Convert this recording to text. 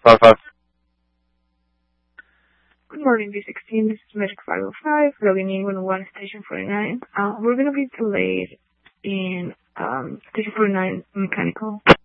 555. Good morning, B16. This is Medic 505, logging in with 1 Station 49. We're going to be delayed in Station 49 mechanical.